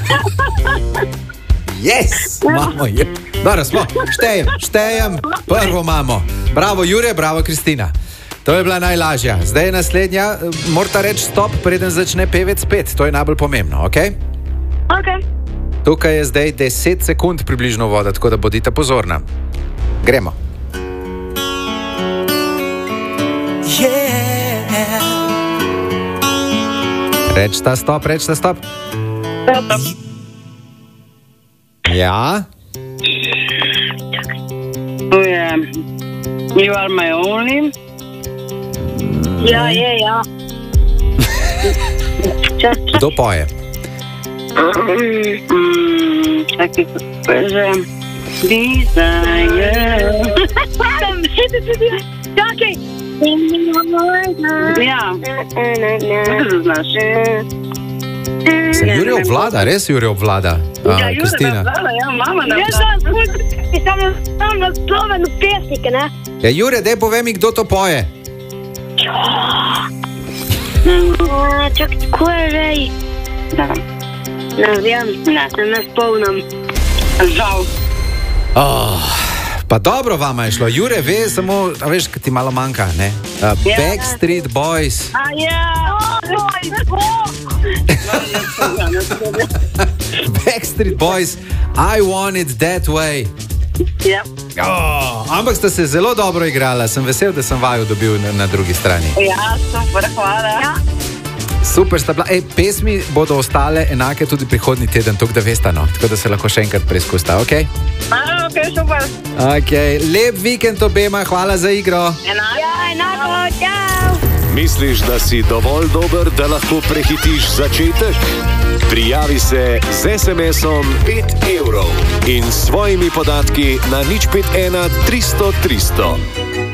Yes, imamo je. Dobro, smo, štejem, prvo imamo. Bravo Jure, bravo Kristina. To je bila najlažja. Zdaj je naslednja, morate reči stop, preden začne pevec spet. To je najbolj pomembno, ok? Ok. Tukaj je zdaj 10 sekund približno voda, tako da bodite pozorna. Gremo. Rečta stop. Ja? To je You Are My Only. Ja. Kdo poje? Čakaj, kako je že? Desire. Čakaj. Ja. Kako se znaš? Se Jure obvlada, res Jure obvlada. Ja, Jure Kristina. obvlada, ja, mama ne Jaz sem nasloven v pesnike, ne? Ja, Jure, daj povej mi, kdo to poje. Čakaj, tako je rej. Ne vem, ne spomnim. Žal. Pa dobro vama je šlo. Jure ve samo, a veš, kaj ti malo manjka, ne? Backstreet Boys. Backstreet Boys, I Want It That Way. Ja. Ampak ste se zelo dobro igrala. Sem vesel, da sem vaju dobil na drugi strani. Ja, super, hvala. Ja. Super sta bila. Pesmi bodo ostale enake tudi prihodnji teden, tako da veste, no. Tako da se lahko še enkrat preizkusta, ok? Ok, super. Ok, lep vikend obema, hvala za igro. Enako, čau. Misliš, da si dovolj dober, da lahko prehitiš začetek? Prijavi se z SMS-om 5 € in s svojimi podatki na 051 300 300.